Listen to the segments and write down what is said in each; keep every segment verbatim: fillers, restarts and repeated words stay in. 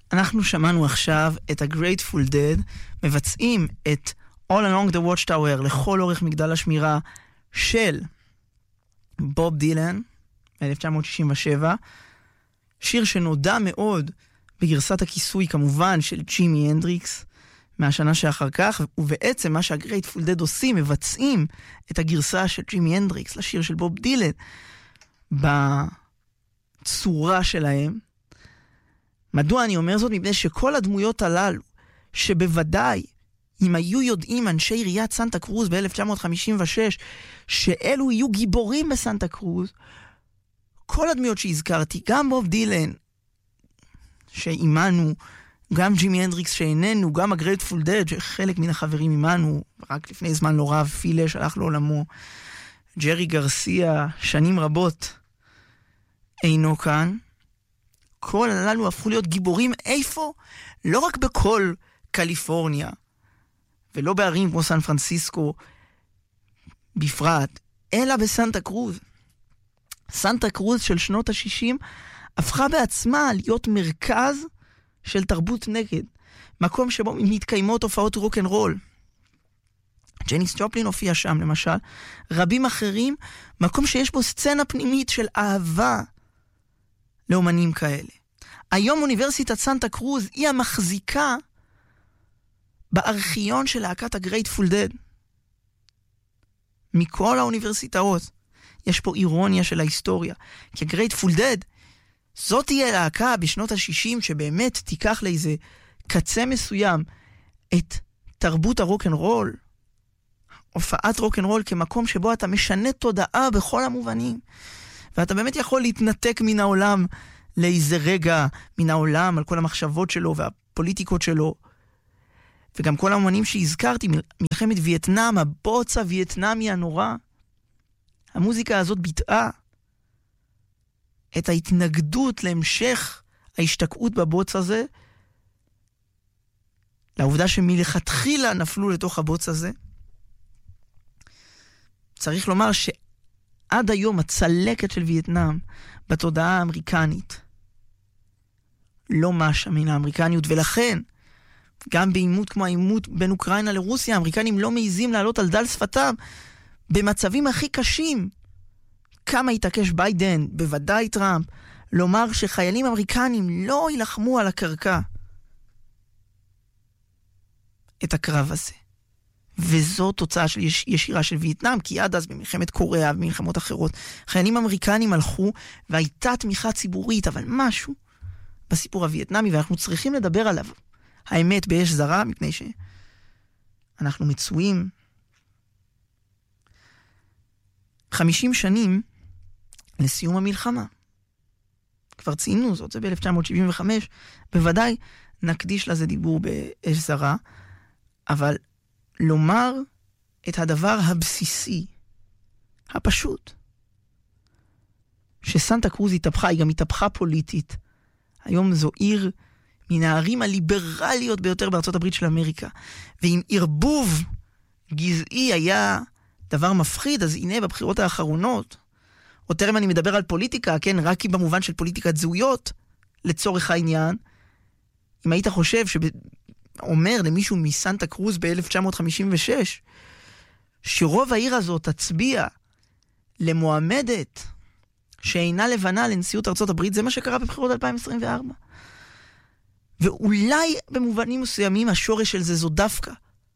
אנחנו שמענו עכשיו את ה-Grateful Dead מבצעים את All Along the Watchtower לכל אורך מגדל השמירה של בוב דילן ב-אלף תשע מאות שישים ושבע, שיר שנודע מאוד בגרסת הכיסוי כמובן של ג'ימי הנדריקס מהשנה שאחר כך, ובעצם מה שה-Grateful Dead עושים, מבצעים את הגרסה של ג'ימי הנדריקס לשיר של בוב דילן בצורה שלהם. מדוע אני אומר זאת? מפני שכל הדמויות הללו, שבוודאי אם היו יודעים אנשי עיריית סנטה קרוז ב-אלף תשע מאות חמישים ושש שאלו יהיו גיבורים בסנטה קרוז, כל הדמויות שהזכרתי, גם בוב דילן שאימנו, גם ג'ימי הנדריקס שאיננו, גם ה-Grateful Dead שחלק מן החברים אימנו, רק לפני זמן לא רב פילש הלך לעולמו, ג'רי גרסיה שנים רבות אינו כאן, כל הללו הפכו להיות גיבורים. איפה? לא רק בכל קליפורניה ולא בערים כמו סן פרנסיסקו בפרט, אלא בסנטה קרוז. סנטה קרוז של שנות ה-שישים הפכה בעצמה להיות מרכז של תרבות נגד, מקום שבו מתקיימות הופעות רוק אנד רול. ג'ניס ג'ופלין הופיע שם למשל, רבים אחרים, מקום שיש בו סצנה פנימית של אהבה לאומנים כאלה. היום אוניברסיטת סנטה קרוז היא המחזיקה בארכיון של להקת ה-Grateful Dead. מכל האוניברסיטאות יש פה אירוניה של ההיסטוריה, כי ה-Grateful Dead זאת תהיה להקה בשנות ה-שישים שבאמת תיקח לאיזה קצה מסוים את תרבות הרוק אנד רול, הופעת רוק אנד רול כמקום שבו אתה משנה תודעה בכל המובנים, ואתה באמת יכול להתנתק מן העולם לאיזה רגע, מן העולם על כל המחשבות שלו והפוליטיקות שלו. וגם כל האמנים שהזכרתי, מלחמת וייטנאם, הבוץ הווייטנאמי הנורא, המוזיקה הזאת ביטאה את ההתנגדות להמשך ההשתקעות בבוץ הזה, לעובדה שמלכתחילה נפלו לתוך הבוץ הזה. צריך לומר שעד היום הצלקת של וייטנאם בתודעה האמריקנית לא משה מן האמריקניות, ולכן גם בעימות כמו העימות בין אוקראינה לרוסיה, האמריקנים לא מעיזים לעלות על דל שפתם במצבים הכי קשים. כמה התעקש ביידן, בוודאי טראמפ, לומר שחיילים אמריקנים לא ילחמו על הקרקע את הקרב הזה. וזו תוצאה של יש, ישירה של וייטנאם, כי עד אז במלחמת קוריאה ובמלחמות אחרות, חיילים אמריקנים הלכו והייתה תמיכה ציבורית, אבל משהו בסיפור הווייטנאמי, ואנחנו צריכים לדבר עליו. האמת באש זרה, מפני שאנחנו מצויים חמישים שנים לסיום המלחמה. כבר ציינו זאת, זה ב-אלף תשע מאות שבעים וחמש, בוודאי נקדיש לזה דיבור באש זרה, אבל לומר את הדבר הבסיסי, הפשוט, שסנטה קרוז התהפכה, היא גם התהפכה פוליטית. היום זו עיר מן הערים הליברליות ביותר בארצות הברית של אמריקה, ואם ערבוב גזעי היה דבר מפחיד, אז הנה בבחירות האחרונות, או טרם אני מדבר על פוליטיקה, כן, רק כי במובן של פוליטיקת זהויות, לצורך העניין, אם היית חושב שאומר למישהו מסנטה קרוז ב-אלף תשע מאות חמישים ושש, שרוב העיר הזאת תצביע למועמדת שאינה לבנה לנשיאות ארצות הברית, זה מה שקרה בבחירות אלפיים עשרים וארבע. ואולי במובנים מסוימים השורש של זה זו דווקא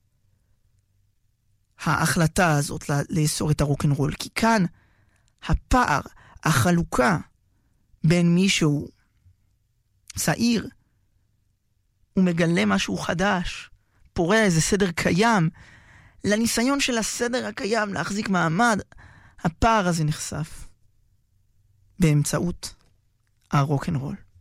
ההחלטה הזאת לאסור את הרוק אנד רול, כי כאן הפער, החלוקה בין מישהו צעיר, הוא מגלה משהו חדש, פורע איזה סדר קיים, לניסיון של הסדר הקיים להחזיק מעמד, הפער הזה נחשף באמצעות הרוק אנד רול.